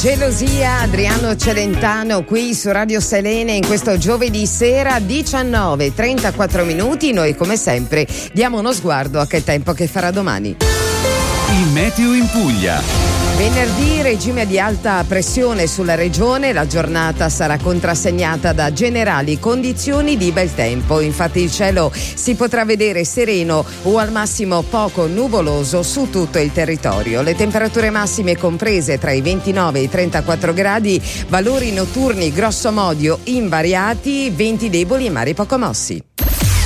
Gelosia, Adriano Celentano qui su Radio Selene in questo giovedì sera 19:34 minuti. Noi come sempre diamo uno sguardo a che tempo che farà domani. Il meteo in Puglia. Venerdì regime di alta pressione sulla regione, la giornata sarà contrassegnata da generali condizioni di bel tempo, infatti il cielo si potrà vedere sereno o al massimo poco nuvoloso su tutto il territorio. Le temperature massime comprese tra i 29 e i 34 gradi, valori notturni grossomodo invariati, venti deboli e mari poco mossi.